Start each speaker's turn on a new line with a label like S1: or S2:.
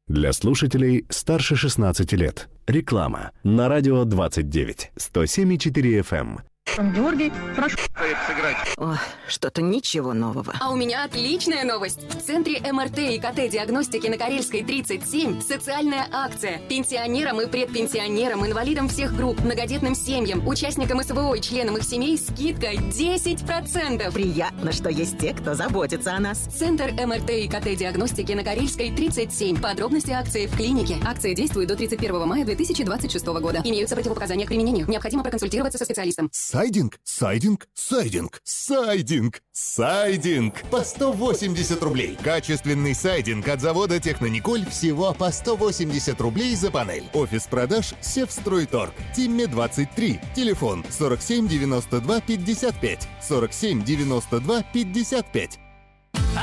S1: Для слушателей старше 16 лет. Реклама на радио 29, 107,4 FM.
S2: Георгий, прошу.
S3: Ох, что-то ничего нового.
S4: А у меня отличная новость. В Центре МРТ и КТ-диагностики на Карельской 37 социальная акция. Пенсионерам и предпенсионерам, инвалидам всех групп, многодетным семьям, участникам СВО и членам их семей скидка 10%.
S3: Приятно, что есть те, кто заботится о нас.
S4: Центр МРТ и КТ-диагностики на Карельской 37. Подробности акции в клинике. Акция действует до 31 мая 2026 года. Имеются противопоказания к применению. Необходимо проконсультироваться со специалистом.
S5: Сайдинг, сайдинг, сайдинг, сайдинг, сайдинг по 180 рублей. Качественный сайдинг от завода Технониколь всего по 180 рублей за панель. Офис продаж Севстройторг, Тимме 23, телефон 47 92 55, 47 92 55.